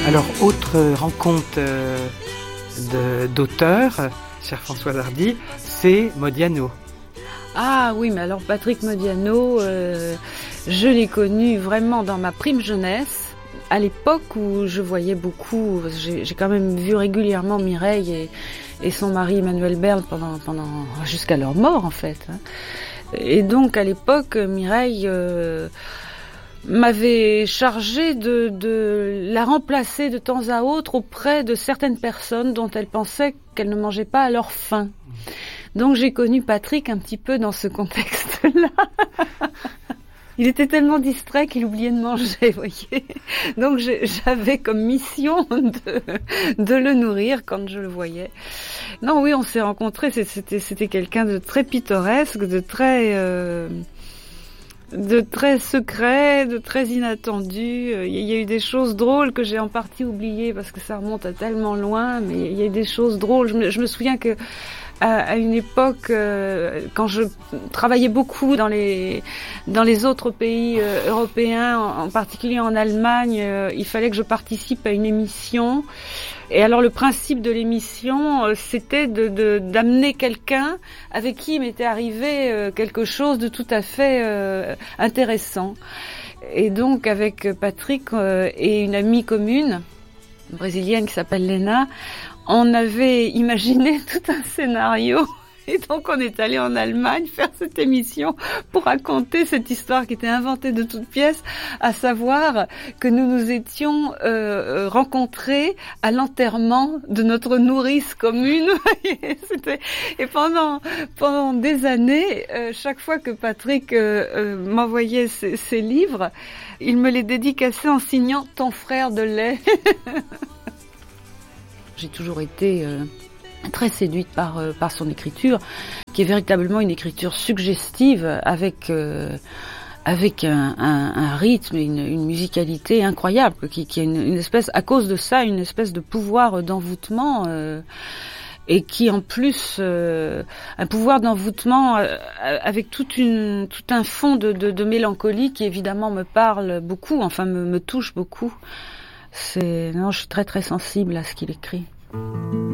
Alors, autre rencontre d'auteurs, cher Françoise Hardy, c'est Modiano. Ah oui, mais alors Patrick Modiano, je l'ai connu vraiment dans ma prime jeunesse, à l'époque où je voyais beaucoup, j'ai quand même vu régulièrement Mireille et son mari Emmanuel Berle pendant jusqu'à leur mort en fait. Et donc à l'époque, Mireille m'avait chargée de la remplacer de temps à autre auprès de certaines personnes dont elle pensait qu'elles ne mangeaient pas à leur faim. Donc j'ai connu Patrick un petit peu dans ce contexte-là. Il était tellement distrait qu'il oubliait de manger, vous voyez. Donc j'avais comme mission de le nourrir quand je le voyais. Non, oui, on s'est rencontrés, c'était quelqu'un de très pittoresque, de très secret, de très inattendu. Il y a eu des choses drôles que j'ai en partie oubliées parce que ça remonte à tellement loin, mais il y a eu des choses drôles. Je me souviens que à une époque, quand je travaillais beaucoup dans les autres pays européens, en particulier en Allemagne, il fallait que je participe à une émission. Et alors le principe de l'émission, c'était d'amener quelqu'un avec qui il m'était arrivé quelque chose de tout à fait intéressant. Et donc avec Patrick et une amie commune, brésilienne qui s'appelle Lena, on avait imaginé tout un scénario. Et donc on est allé en Allemagne faire cette émission pour raconter cette histoire qui était inventée de toutes pièces, à savoir que nous nous étions rencontrés à l'enterrement de notre nourrice commune. Et pendant des années, chaque fois que Patrick m'envoyait ses livres, il me les dédicaçait en signant « Ton frère de lait ». J'ai toujours été très séduite par son écriture, qui est véritablement une écriture suggestive avec un rythme et une musicalité incroyable, qui a une espèce, à cause de ça, une espèce de pouvoir d'envoûtement, et qui en plus un pouvoir d'envoûtement avec tout un fond de mélancolie qui évidemment me parle beaucoup, enfin me touche beaucoup. Je suis très très sensible à ce qu'il écrit.